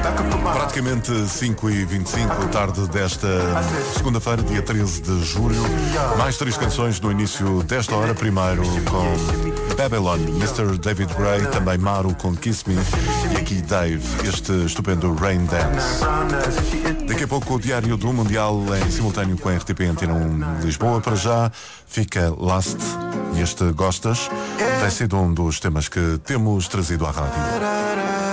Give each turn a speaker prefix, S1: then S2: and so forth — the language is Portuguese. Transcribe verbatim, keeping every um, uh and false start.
S1: Praticamente cinco e vinte e cinco, tarde desta segunda-feira, dia treze de julho. Mais três canções no início desta hora. Primeiro com Babylon, mister David Gray, também Maru com Kiss Me e aqui Dave, este estupendo Rain Dance. Daqui a pouco o Diário do Mundial em simultâneo com a R T P Antena um Lisboa. Para já fica Last e este Gostas tem sido um dos temas que temos trazido à rádio.